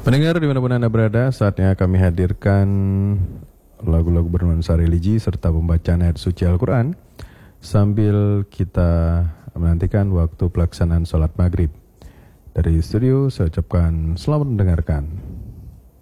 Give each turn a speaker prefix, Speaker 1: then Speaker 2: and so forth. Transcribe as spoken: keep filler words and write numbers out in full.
Speaker 1: Pendengar dimanapun Anda berada, saatnya kami hadirkan lagu-lagu bernuansa religi serta pembacaan ayat suci Al-Quran sambil kita menantikan waktu pelaksanaan sholat maghrib. Dari studio saya ucapkan selamat mendengarkan.